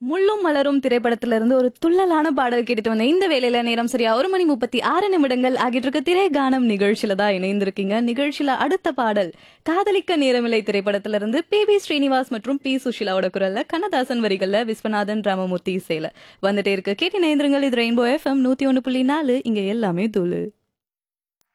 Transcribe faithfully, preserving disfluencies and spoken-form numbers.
முள்ளும் மலரும் திரைப்படத்திலிருந்து ஒரு துள்ளலான பாடல் கேட்டுட்டு வந்தேன். இந்த வேளையில நேரம் சரியா ஒரு மணி முப்பத்தி ஆறு நிமிடங்கள் ஆகிட்டு இருக்க திரை கானம் நிகழ்ச்சியில தான் இணைந்திருக்கீங்க. நிகழ்ச்சியில அடுத்த பாடல் காதலிக்க நேரமில்லை திரைப்படத்திலிருந்து பி பி ஸ்ரீனிவாஸ் மற்றும் பி சுஷிலாவோட குரல்ல கண்ணதாசன் வரிகள்ல விஸ்வநாதன் ராமமூர்த்தி இசையில வந்துட்டே இருக்கு. கேட்டு நேந்திரங்கள். இது ரெயின்போ எஃப்எம் நூத்தி ஒன்னு புள்ளி நாலு. இங்க எல்லாமே தூளு.